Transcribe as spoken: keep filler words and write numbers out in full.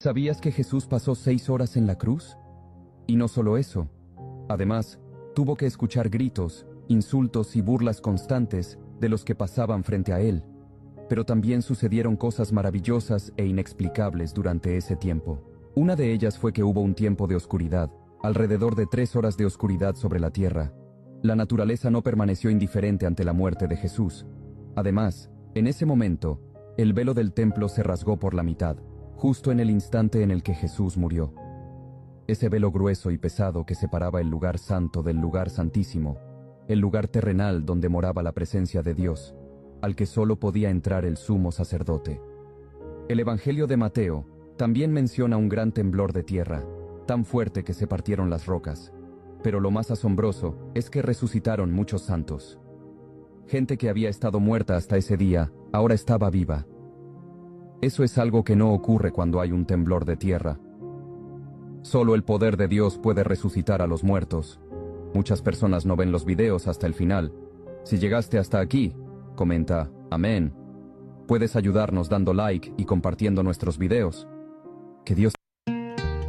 ¿Sabías que Jesús pasó seis horas en la cruz? Y no solo eso. Además, tuvo que escuchar gritos, insultos y burlas constantes de los que pasaban frente a él. Pero también sucedieron cosas maravillosas e inexplicables durante ese tiempo. Una de ellas fue que hubo un tiempo de oscuridad, alrededor de tres horas de oscuridad sobre la tierra. La naturaleza no permaneció indiferente ante la muerte de Jesús. Además, en ese momento, el velo del templo se rasgó por la mitad, justo en el instante en el que Jesús murió. Ese velo grueso y pesado que separaba el lugar santo del lugar santísimo, el lugar terrenal donde moraba la presencia de Dios, al que solo podía entrar el sumo sacerdote. El Evangelio de Mateo también menciona un gran temblor de tierra, tan fuerte que se partieron las rocas. Pero lo más asombroso es que resucitaron muchos santos. Gente que había estado muerta hasta ese día, ahora estaba viva. Eso es algo que no ocurre cuando hay un temblor de tierra. Solo el poder de Dios puede resucitar a los muertos. Muchas personas no ven los videos hasta el final. Si llegaste hasta aquí, comenta, amén. Puedes ayudarnos dando like y compartiendo nuestros videos. Que Dios